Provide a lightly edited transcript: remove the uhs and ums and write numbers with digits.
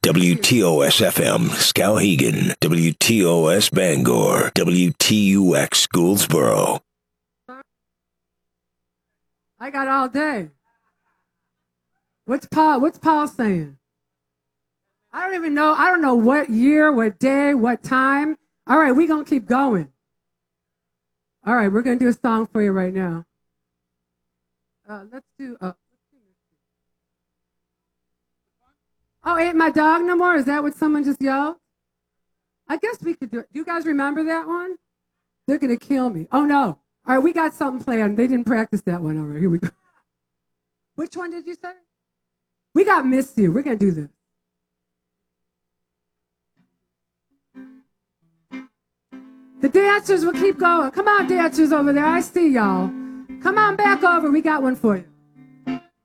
WTOS FM, Skowhegan. WTOS Bangor. WTUX Gouldsboro. I got all day. What's Paul saying? I don't even know. I don't know what year, what day, what time. All right, we're going to keep going. All right, we're going to do a song for you right now. Let's do... Oh, ain't my dog no more? Is that what someone just yelled? I guess we could do it. Do you guys remember that one? They're going to kill me. Oh, no. All right, we got something planned. They didn't practice that one. All right, here we go. Which one did you say? We got Miss You. We're going to do this. The dancers will keep going. Come on, dancers over there. I see y'all. Come on back over. We got one for you.